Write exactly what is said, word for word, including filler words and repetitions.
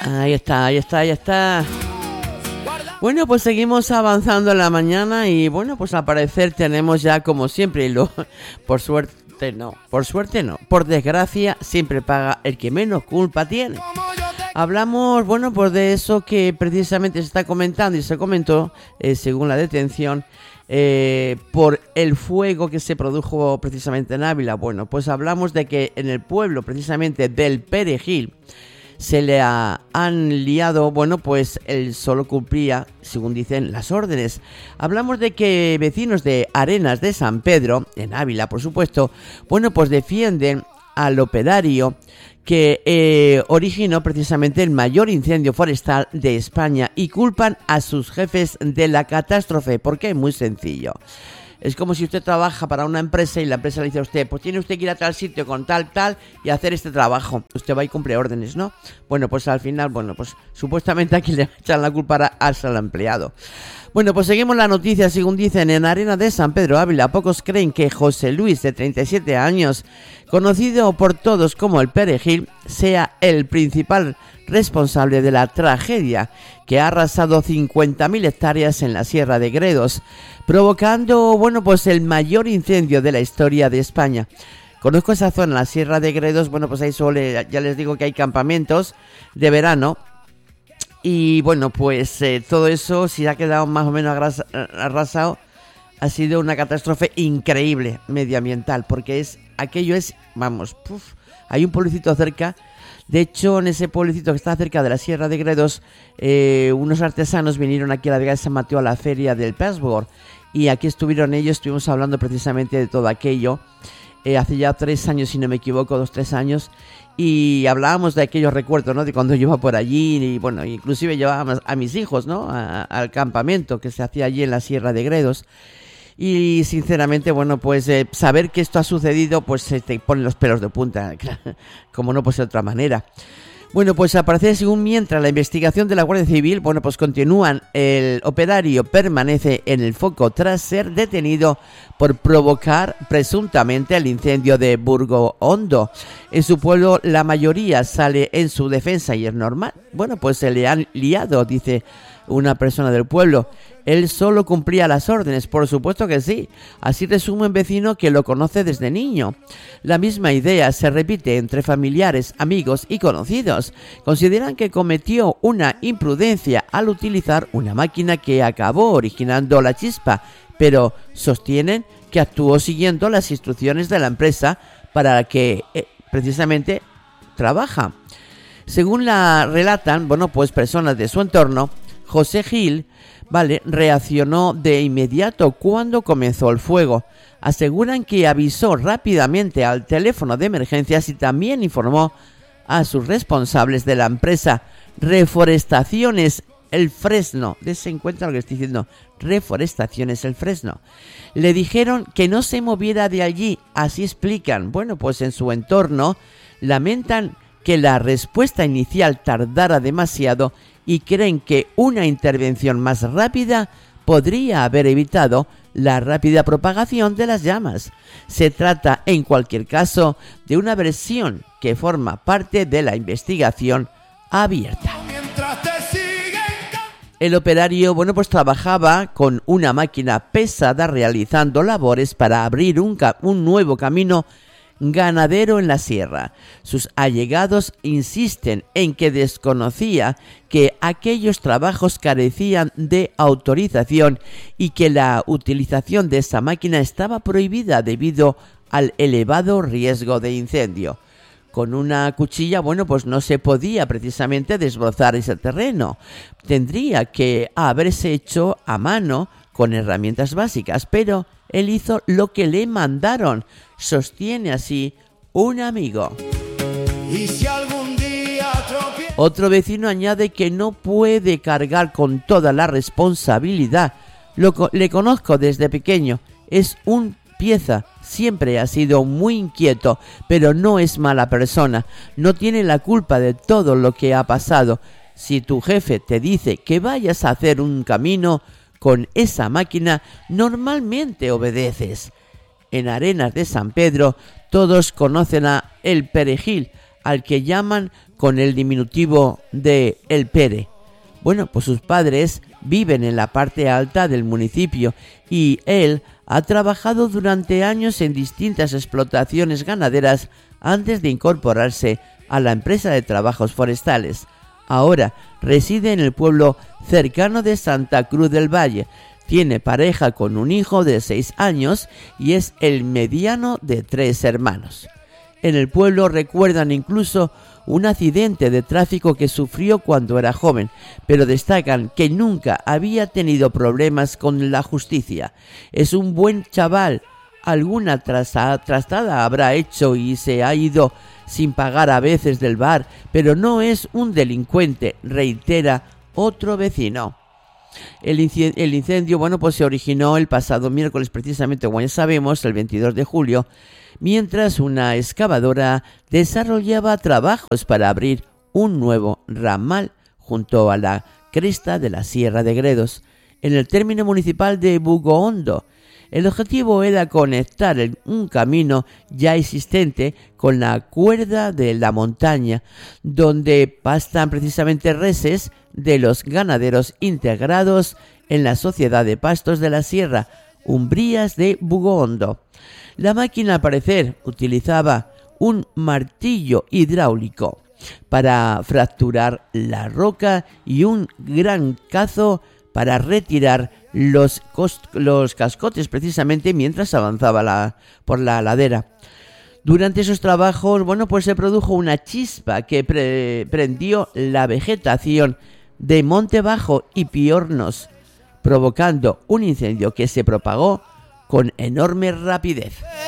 Ahí está, ahí está, ahí está. Bueno, pues seguimos avanzando en la mañana y bueno, pues al parecer tenemos ya como siempre, y lo, por suerte no, por suerte no, por desgracia siempre paga el que menos culpa tiene. Hablamos, bueno, pues de eso que precisamente se está comentando y se comentó, eh, según la detención, eh, por el fuego que se produjo precisamente en Ávila. Bueno, pues hablamos de que en el pueblo precisamente del Perejil se le ha, han liado, bueno, pues él solo cumplía, según dicen, las órdenes. Hablamos de que vecinos de Arenas de San Pedro, en Ávila, por supuesto, bueno, pues defienden al operario que eh, originó precisamente el mayor incendio forestal de España y culpan a sus jefes de la catástrofe. ¿Por qué? Muy sencillo. Es como si usted trabaja para una empresa y la empresa le dice a usted, pues tiene usted que ir a tal sitio con tal, tal y hacer este trabajo. Usted va y cumple órdenes, ¿no? Bueno, pues al final, bueno, pues supuestamente aquí le echan la culpa al empleado. Bueno, pues seguimos la noticia. Según dicen, en Arena de San Pedro Ávila, pocos creen que José Luis, de treinta y siete años, conocido por todos como el Perejil, sea el principal responsable de la tragedia que ha arrasado cincuenta mil hectáreas en la Sierra de Gredos, provocando, bueno, pues el mayor incendio de la historia de España. Conozco esa zona, la Sierra de Gredos. Bueno, pues ahí suele, ya les digo que hay campamentos de verano. Y bueno, pues eh, todo eso, si ha quedado más o menos arrasado, ha sido una catástrofe increíble medioambiental, porque es aquello es, vamos, puf, hay un pueblecito cerca. De hecho, en ese pueblecito que está cerca de la Sierra de Gredos, eh, unos artesanos vinieron aquí a la Vega de San Mateo a la feria del Peshworth, y aquí estuvieron ellos, estuvimos hablando precisamente de todo aquello, eh, hace ya tres años, si no me equivoco, dos, tres años, y hablábamos de aquellos recuerdos, ¿no? De cuando yo iba por allí, y bueno, inclusive llevábamos a mis hijos, ¿no? A, al campamento que se hacía allí en la Sierra de Gredos. Y sinceramente, bueno, pues eh, saber que esto ha sucedido, pues se te ponen los pelos de punta, como no puede ser de otra manera. Bueno, pues al parecer, según mientras la investigación de la Guardia Civil, bueno, pues continúan, el operario permanece en el foco tras ser detenido por provocar presuntamente el incendio de Burgo Hondo. En su pueblo la mayoría sale en su defensa y es normal. Bueno, pues se le han liado, dice una persona del pueblo. Él solo cumplía las órdenes, por supuesto que sí. Así resume un vecino que lo conoce desde niño. La misma idea se repite entre familiares, amigos y conocidos. Consideran que cometió una imprudencia al utilizar una máquina que acabó originando la chispa, pero sostienen que actuó siguiendo las instrucciones de la empresa para la que eh, precisamente trabaja. Según la relatan, bueno, pues personas de su entorno, José Gil, vale, reaccionó de inmediato cuando comenzó el fuego. Aseguran que avisó rápidamente al teléfono de emergencias y también informó a sus responsables de la empresa Reforestaciones El Fresno. Dese en cuenta lo que estoy diciendo, Reforestaciones El Fresno. Le dijeron que no se moviera de allí, así explican. Bueno, pues en su entorno lamentan que la respuesta inicial tardara demasiado y creen que una intervención más rápida podría haber evitado la rápida propagación de las llamas. Se trata, en cualquier caso, de una versión que forma parte de la investigación abierta. El operario, bueno, pues trabajaba con una máquina pesada realizando labores para abrir un, ca- un nuevo camino ganadero en la sierra. Sus allegados insisten en que desconocía que aquellos trabajos carecían de autorización y que la utilización de esa máquina estaba prohibida debido al elevado riesgo de incendio. Con una cuchilla, bueno, pues no se podía precisamente desbrozar ese terreno. Tendría que haberse hecho a mano con herramientas básicas, pero él hizo lo que le mandaron, sostiene así un amigo. Y si algún día tropie... Otro vecino añade que no puede cargar con toda la responsabilidad. Lo co- le conozco desde pequeño, es un pieza, siempre ha sido muy inquieto, pero no es mala persona, no tiene la culpa de todo lo que ha pasado. Si tu jefe te dice que vayas a hacer un camino con esa máquina, normalmente obedeces. En Arenas de San Pedro todos conocen a El Perejil, al que llaman con el diminutivo de El Pere. Bueno, pues sus padres viven en la parte alta del municipio y él ha trabajado durante años en distintas explotaciones ganaderas antes de incorporarse a la empresa de trabajos forestales. Ahora reside en el pueblo cercano de Santa Cruz del Valle. Tiene pareja con un hijo de seis años y es el mediano de tres hermanos. En el pueblo recuerdan incluso un accidente de tráfico que sufrió cuando era joven, pero destacan que nunca había tenido problemas con la justicia. Es un buen chaval, alguna trastada habrá hecho y se ha ido sin pagar a veces del bar, pero no es un delincuente, reitera otro vecino. El incendio, el incendio, bueno, pues se originó el pasado miércoles, precisamente, como ya sabemos, el veintidós de julio, mientras una excavadora desarrollaba trabajos para abrir un nuevo ramal junto a la cresta de la Sierra de Gredos, en el término municipal de Bugoondo. El objetivo era conectar el, un camino ya existente con la cuerda de la montaña, donde pastan precisamente reses de los ganaderos integrados en la Sociedad de Pastos de la Sierra, Umbrías de Bugoondo. La máquina, al parecer, utilizaba un martillo hidráulico para fracturar la roca y un gran cazo para retirar los, cost- los cascotes, precisamente mientras avanzaba la, por la ladera. Durante esos trabajos, bueno, pues se produjo una chispa que pre- prendió la vegetación de Monte Bajo y Piornos, provocando un incendio que se propagó con enorme rapidez.